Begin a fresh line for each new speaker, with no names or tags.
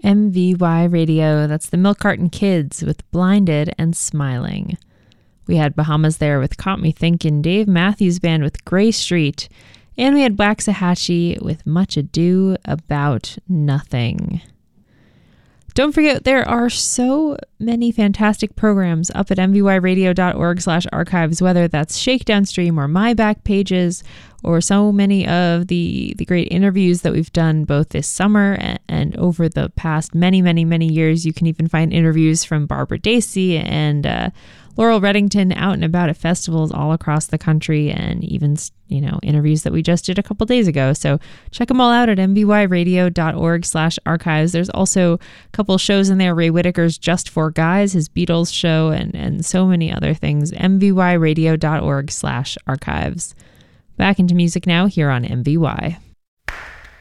MVY Radio, that's the Milk Carton Kids with Blinded and Smiling. We had Bahamas there with Caught Me Thinkin', Dave Matthews Band with Gray Street, and we had Waxahachie with Much Ado About Nothing. Don't forget, there are so many fantastic programs up at mvyradio.org/archives, whether that's Shakedownstream or My Back Pages, or so many of the great interviews that we've done both this summer and over the past many, many, many years. You can even find interviews from Barbara Dacey and Laurel Reddington out and about at festivals all across the country, and even, interviews that we just did a couple days ago. So check them all out at mvyradio.org/archives. There's also a couple shows in there, Ray Whitaker's Just for Guys, his Beatles show, and so many other things. mvyradio.org/archives. Back into music now here on MVY.